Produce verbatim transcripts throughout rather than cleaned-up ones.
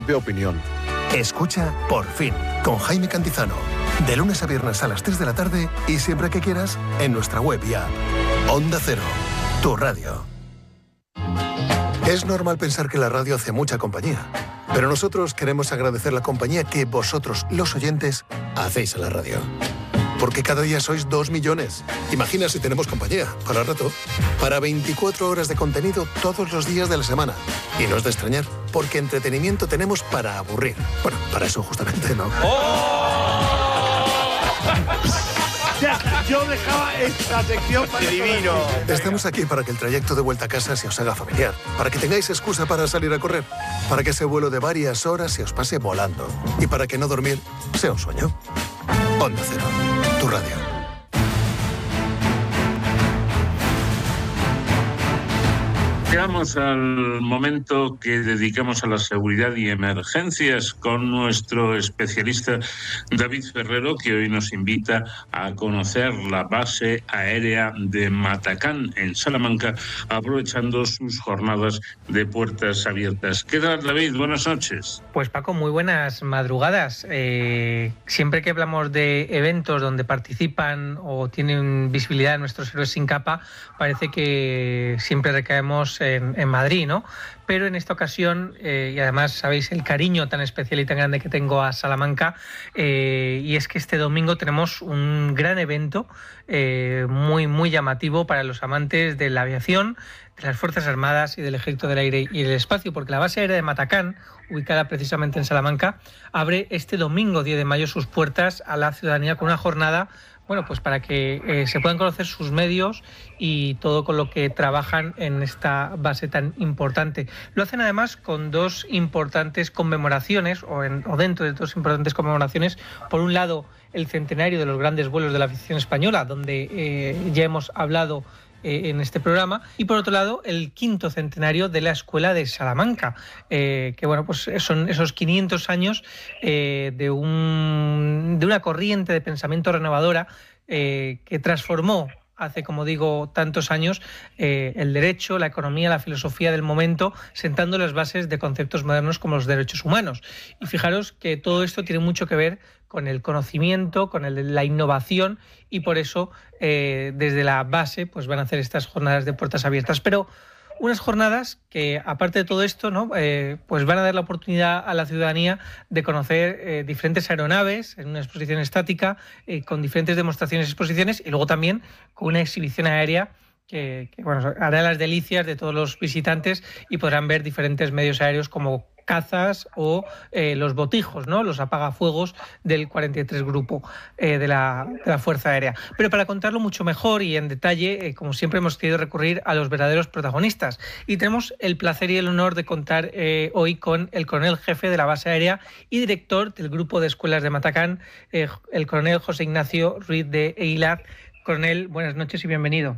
De opinión. Escucha Por Fin, con Jaime Cantizano. De lunes a viernes a las tres de la tarde y siempre que quieras en nuestra web y app. Onda Cero, tu radio. Es normal pensar que la radio hace mucha compañía, pero nosotros queremos agradecer la compañía que vosotros, los oyentes, hacéis a la radio. Porque cada día sois dos millones. Imagina si tenemos compañía, para rato, para veinticuatro horas de contenido todos los días de la semana. Y no es de extrañar, porque entretenimiento tenemos para aburrir. Bueno, para eso justamente, ¿no? ¡Oh! Ya, yo dejaba esta sección para divino. Estamos aquí para que el trayecto de vuelta a casa se os haga familiar, para que tengáis excusa para salir a correr, para que ese vuelo de varias horas se os pase volando y para que no dormir sea un sueño. Onda Cero, tu radio. Llegamos al momento que dedicamos a la seguridad y emergencias con nuestro especialista David Ferrero, que hoy nos invita a conocer la base aérea de Matacán en Salamanca, aprovechando sus jornadas de puertas abiertas. ¿Qué tal, David? Buenas noches. Pues Paco, muy buenas madrugadas. Eh, siempre que hablamos de eventos donde participan o tienen visibilidad nuestros héroes sin capa, parece que siempre recaemos En, en Madrid, ¿no? Pero en esta ocasión, eh, y además sabéis el cariño tan especial y tan grande que tengo a Salamanca, eh, y es que este domingo tenemos un gran evento eh, muy, muy llamativo para los amantes de la aviación, de las Fuerzas Armadas y del Ejército del Aire y del Espacio, porque la base aérea de Matacán, ubicada precisamente en Salamanca, abre este domingo diez de mayo sus puertas a la ciudadanía con una jornada, bueno, pues para que eh, se puedan conocer sus medios y todo con lo que trabajan en esta base tan importante. Lo hacen además con dos importantes conmemoraciones, o, en, o dentro de dos importantes conmemoraciones. Por un lado, el centenario de los grandes vuelos de la aviación española, donde eh, ya hemos hablado Eh, en este programa, y por otro lado el quinto centenario de la Escuela de Salamanca, eh, que bueno, pues son esos quinientos años eh, de, un, de una corriente de pensamiento renovadora eh, que transformó hace, como digo, tantos años eh, el derecho, la economía, la filosofía del momento, sentando las bases de conceptos modernos como los derechos humanos. Y fijaros que todo esto tiene mucho que ver con el conocimiento, con el, la innovación, y por eso eh, desde la base pues van a hacer estas jornadas de puertas abiertas. Pero unas jornadas que, aparte de todo esto, ¿no? eh, pues van a dar la oportunidad a la ciudadanía de conocer eh, diferentes aeronaves en una exposición estática, eh, con diferentes demostraciones y exposiciones, y luego también con una exhibición aérea que, que bueno, hará las delicias de todos los visitantes, y podrán ver diferentes medios aéreos como cazas o eh, los botijos, ¿no? Los apagafuegos del cuarenta y tres Grupo eh, de, la, de la Fuerza Aérea. Pero para contarlo mucho mejor y en detalle, eh, como siempre hemos querido recurrir a los verdaderos protagonistas. Y tenemos el placer y el honor de contar eh, hoy con el coronel jefe de la base aérea y director del Grupo de Escuelas de Matacán, eh, el coronel José Ignacio Ruiz de Eilar. Coronel, buenas noches y bienvenido.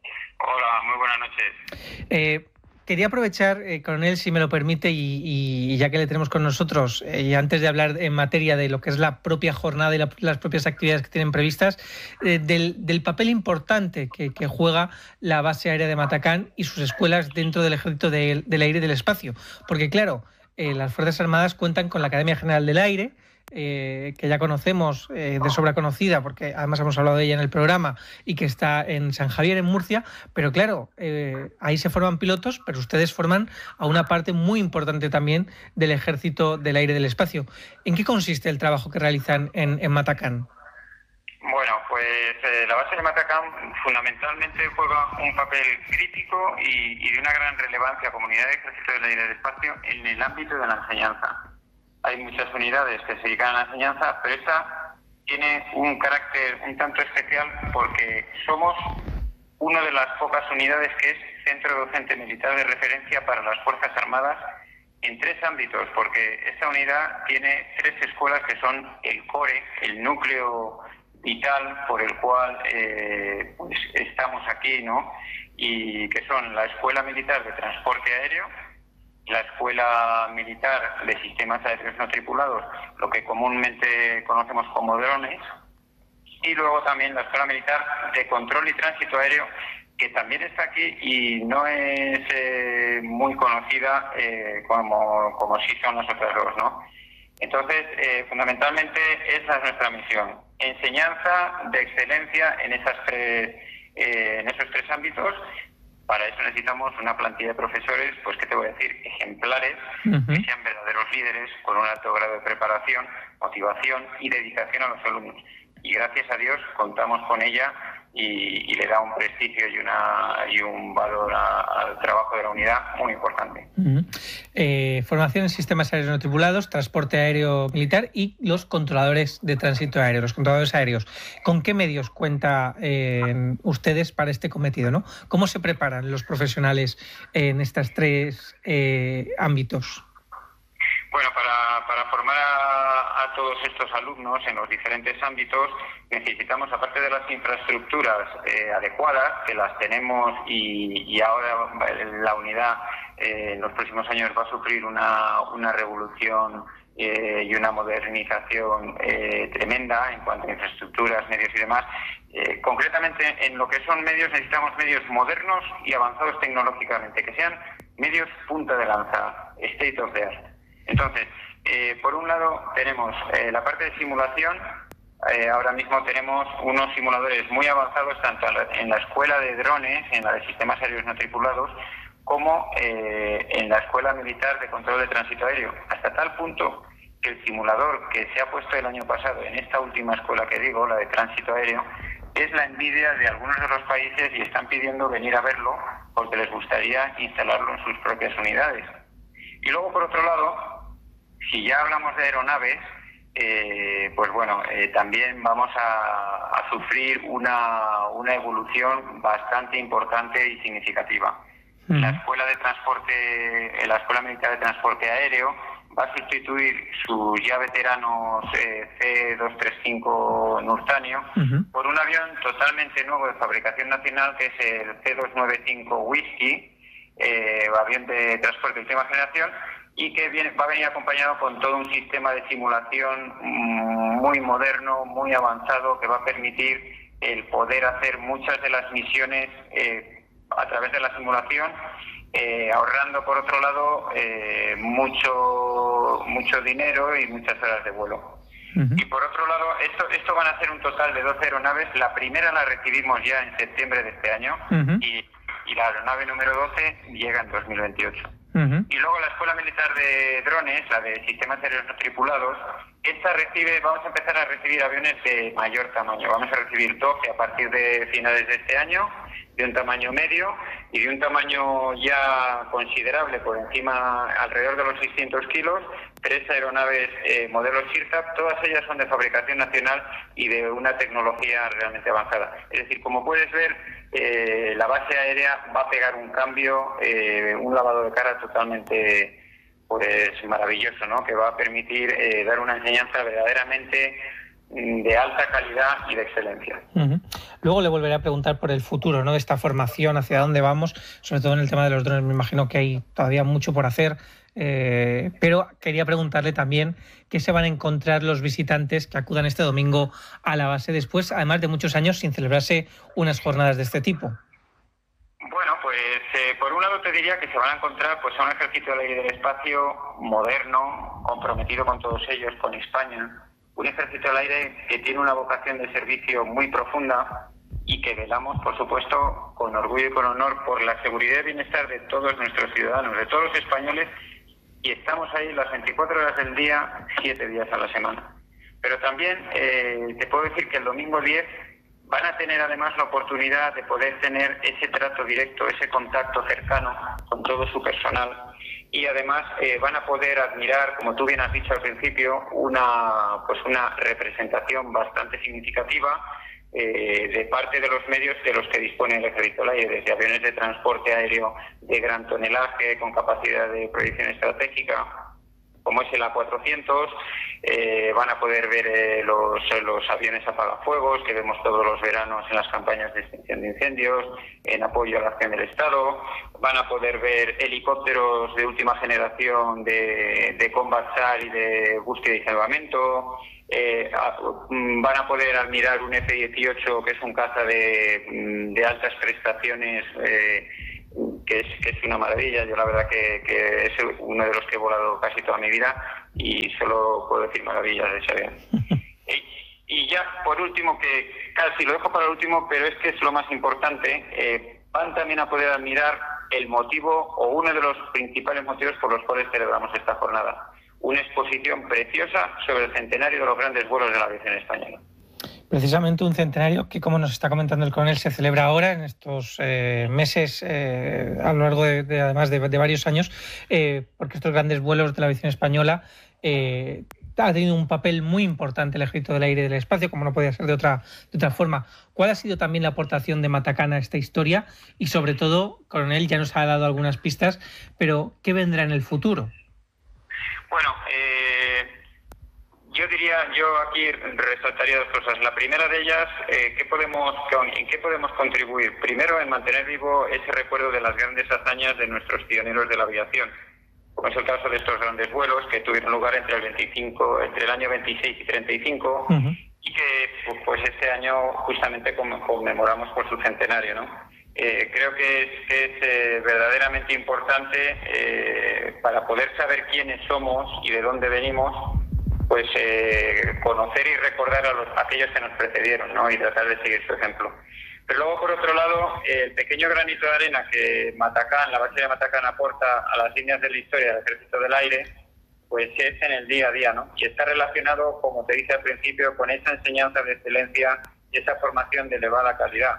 Hola, muy buenas noches. Eh, Quería aprovechar, eh, coronel, si me lo permite, y, y ya que le tenemos con nosotros, eh, y antes de hablar en materia de lo que es la propia jornada y la, las propias actividades que tienen previstas, eh, del, del papel importante que, que juega la base aérea de Matacán y sus escuelas dentro del Ejército de, del Aire y del Espacio. Porque, claro, eh, las Fuerzas Armadas cuentan con la Academia General del Aire, Eh, que ya conocemos, eh, de sobra conocida, porque además hemos hablado de ella en el programa, y que está en San Javier, en Murcia, pero claro, eh, ahí se forman pilotos, pero ustedes forman a una parte muy importante también del Ejército del Aire y del Espacio. ¿En qué consiste el trabajo que realizan en, en Matacán? Bueno, pues eh, la base de Matacán fundamentalmente juega un papel crítico y, y de una gran relevancia a comunidad de Ejército del Aire y del Espacio en el ámbito de la enseñanza. Hay muchas unidades que se dedican a la enseñanza, pero esta tiene un carácter un tanto especial porque somos una de las pocas unidades que es centro docente militar de referencia para las Fuerzas Armadas en tres ámbitos, porque esta unidad tiene tres escuelas que son el core, el núcleo vital por el cual eh, pues estamos aquí, ¿no? Y que son la Escuela Militar de Transporte Aéreo, la Escuela Militar de Sistemas Aéreos No Tripulados, lo que comúnmente conocemos como drones, y luego también la Escuela Militar de Control y Tránsito Aéreo, que también está aquí y no es eh, muy conocida eh, como, como sí son las otras dos, ¿no? Entonces, eh, fundamentalmente esa es nuestra misión, enseñanza de excelencia en esas tres, eh, en esos tres ámbitos. Para eso necesitamos una plantilla de profesores, pues qué te voy a decir, ejemplares, uh-huh. que sean verdaderos líderes, con un alto grado de preparación, motivación y dedicación a los alumnos. Y gracias a Dios contamos con ella y, y le da un prestigio y una y un valor a, al trabajo de la unidad muy importante. Uh-huh. Eh, formación en sistemas aéreos no tripulados, transporte aéreo militar y los controladores de tránsito aéreo, los controladores aéreos. ¿Con qué medios cuenta eh, ustedes para este cometido, ¿no? ¿Cómo se preparan los profesionales en estos tres eh, ámbitos? Bueno, para, para formar a, a todos estos alumnos en los diferentes ámbitos necesitamos, aparte de las infraestructuras eh, adecuadas, que las tenemos y, y ahora la unidad eh, en los próximos años va a sufrir una, una revolución eh, y una modernización eh, tremenda en cuanto a infraestructuras, medios y demás. Eh, concretamente, en lo que son medios, necesitamos medios modernos y avanzados tecnológicamente, que sean medios punta de lanza, state of the art. Entonces, eh, por un lado tenemos eh, la parte de simulación. Eh, ahora mismo tenemos unos simuladores muy avanzados tanto en la escuela de drones, en la de sistemas aéreos no tripulados, como eh, en la escuela militar de control de tránsito aéreo, hasta tal punto que el simulador que se ha puesto el año pasado en esta última escuela que digo, la de tránsito aéreo, es la envidia de algunos de los países y están pidiendo venir a verlo porque les gustaría instalarlo en sus propias unidades. Y luego, por otro lado, si ya hablamos de aeronaves, eh, pues bueno, eh, también vamos a, a sufrir una, una evolución bastante importante y significativa. Mm. La Escuela de Transporte, la Escuela Militar de Transporte Aéreo va a sustituir sus ya veteranos eh, C doscientos treinta y cinco Nurtanio uh-huh. por un avión totalmente nuevo de fabricación nacional, que es el C doscientos noventa y cinco Whisky, Eh, avión de transporte de última generación, y que viene, va a venir acompañado con todo un sistema de simulación mmm, muy moderno, muy avanzado, que va a permitir el poder hacer muchas de las misiones eh, a través de la simulación, eh, ahorrando por otro lado eh, mucho mucho dinero y muchas horas de vuelo. Uh-huh. Y por otro lado, esto esto van a ser un total de doce aeronaves. La primera la recibimos ya en septiembre de este año, uh-huh. y y la aeronave número doce llega en dos mil veintiocho. Uh-huh. Y luego la Escuela Militar de Drones, la de Sistemas Aéreos No Tripulados, esta recibe, vamos a empezar a recibir aviones de mayor tamaño. Vamos a recibir doce a partir de finales de este año, de un tamaño medio y de un tamaño ya considerable, por encima, alrededor de los seiscientos kilos, tres aeronaves eh, modelo SIRTAP, todas ellas son de fabricación nacional y de una tecnología realmente avanzada. Es decir, como puedes ver, eh, la base aérea va a pegar un cambio, eh, un lavado de cara totalmente pues maravilloso, ¿no? Que va a permitir eh, dar una enseñanza verdaderamente de alta calidad y de excelencia. Uh-huh. Luego le volveré a preguntar por el futuro, ¿no?, de esta formación, hacia dónde vamos, sobre todo en el tema de los drones. Me imagino que hay todavía mucho por hacer, eh, pero quería preguntarle también qué se van a encontrar los visitantes que acudan este domingo a la base después, además de muchos años sin celebrarse unas jornadas de este tipo. Bueno, pues eh, por un lado te diría que se van a encontrar pues a un ejército del aire y del espacio moderno, comprometido con todos ellos, con España. Un ejército del aire que tiene una vocación de servicio muy profunda y que velamos, por supuesto, con orgullo y con honor por la seguridad y bienestar de todos nuestros ciudadanos, de todos los españoles, y estamos ahí las veinticuatro horas del día, siete días a la semana. Pero también eh, te puedo decir que el domingo diez van a tener además la oportunidad de poder tener ese trato directo, ese contacto cercano con todo su personal. Y además eh, van a poder admirar, como tú bien has dicho al principio, una pues una representación bastante significativa eh, de parte de los medios de los que dispone el Ejército del Aire, desde aviones de transporte aéreo de gran tonelaje, con capacidad de proyección estratégica, como es el A cuatrocientos, eh, van a poder ver eh, los, los aviones apagafuegos que vemos todos los veranos en las campañas de extinción de incendios, en apoyo a la acción del Estado, van a poder ver helicópteros de última generación de, de Combat S A R y de búsqueda y salvamento, eh, a, van a poder admirar un F dieciocho, que es un caza de, de altas prestaciones, eh, que es, que es una maravilla. Yo la verdad que, que es uno de los que he volado casi toda mi vida y solo puedo decir maravillas de ese avión. y, y ya por último, que casi lo dejo para el último, pero es que es lo más importante, eh, van también a poder admirar el motivo o uno de los principales motivos por los cuales celebramos esta jornada. Una exposición preciosa sobre el centenario de los grandes vuelos de la aviación española. Precisamente un centenario que, como nos está comentando el coronel, se celebra ahora, en estos eh, meses, eh, a lo largo de, de además de, de varios años, eh, porque estos grandes vuelos de la aviación española eh, ha tenido un papel muy importante el Ejército del Aire y del Espacio, como no podía ser de otra, de otra forma. ¿Cuál ha sido también la aportación de Matacán a esta historia? Y sobre todo, coronel, ya nos ha dado algunas pistas, pero ¿qué vendrá en el futuro? Bueno, eh, yo diría, yo aquí resaltaría dos cosas. La primera de ellas, eh, ¿qué podemos, ¿en qué podemos contribuir? Primero, en mantener vivo ese recuerdo de las grandes hazañas de nuestros pioneros de la aviación, como es el caso de estos grandes vuelos que tuvieron lugar entre el veinticinco, entre el año veintiséis y treinta y cinco, uh-huh. y que pues este año justamente conmemoramos por su centenario, ¿no? Eh, creo que es, que es eh, verdaderamente importante eh, para poder saber quiénes somos y de dónde venimos, pues eh, conocer y recordar a, los, a aquellos que nos precedieron, ¿no? Y tratar de seguir su ejemplo. Pero luego, por otro lado, el pequeño granito de arena que Matacán, la base de Matacán aporta a las líneas de la historia del Ejército del Aire, pues es en el día a día, ¿no? Y está relacionado, como te dije al principio, con esa enseñanza de excelencia y esa formación de elevada calidad.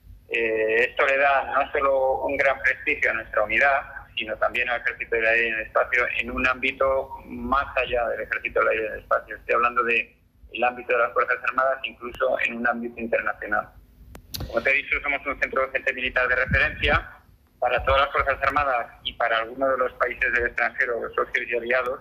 Eh, esto le da no solo un gran prestigio a nuestra unidad, sino también al Ejército del Aire y del Espacio en un ámbito más allá del Ejército del Aire y del Espacio. Estoy hablando del ámbito de las Fuerzas Armadas, incluso en un ámbito internacional. Como te he dicho, somos un centro docente militar de referencia para todas las Fuerzas Armadas y para algunos de los países del extranjero, los socios y aliados.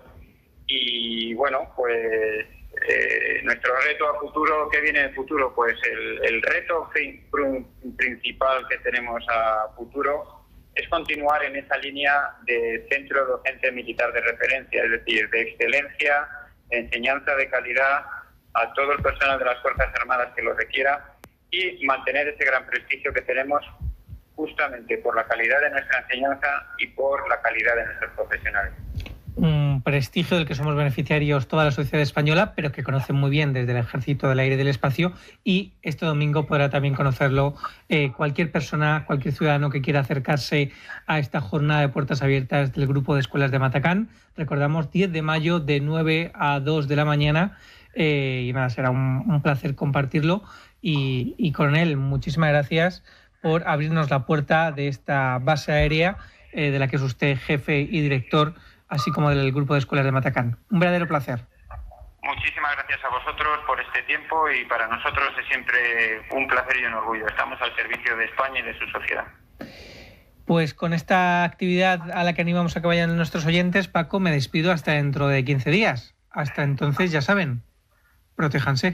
Y bueno, pues eh, nuestro reto a futuro, ¿qué viene en futuro? Pues el, el reto principal que tenemos a futuro es continuar en esa línea de centro docente militar de referencia, es decir, de excelencia, de enseñanza de calidad a todo el personal de las Fuerzas Armadas que lo requiera y mantener ese gran prestigio que tenemos justamente por la calidad de nuestra enseñanza y por la calidad de nuestros profesionales. Un prestigio del que somos beneficiarios toda la sociedad española, pero que conocen muy bien desde el Ejército del Aire y del Espacio, y este domingo podrá también conocerlo eh, cualquier persona, cualquier ciudadano que quiera acercarse a esta jornada de puertas abiertas del Grupo de Escuelas de Matacán. Recordamos, diez de mayo de nueve a dos de la mañana, eh, y nada, será un, un placer compartirlo. Y, y coronel, muchísimas gracias por abrirnos la puerta de esta base aérea eh, de la que es usted jefe y director, así como del Grupo de Escuelas de Matacán. Un verdadero placer. Muchísimas gracias a vosotros por este tiempo y para nosotros es siempre un placer y un orgullo. Estamos al servicio de España y de su sociedad. Pues con esta actividad a la que animamos a que vayan nuestros oyentes, Paco, me despido hasta dentro de quince días. Hasta entonces, ya saben, protéjanse.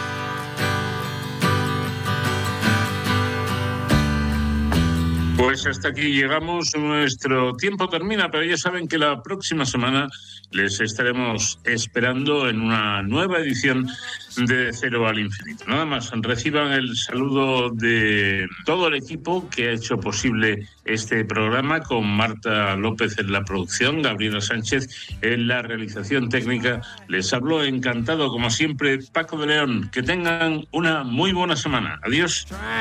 Pues hasta aquí llegamos, nuestro tiempo termina, pero ya saben que la próxima semana les estaremos esperando en una nueva edición de Cero al Infinito. Nada más, reciban el saludo de todo el equipo que ha hecho posible este programa, con Marta López en la producción, Gabriela Sánchez en la realización técnica. Les habló encantado, como siempre, Paco de León. Que tengan una muy buena semana. Adiós.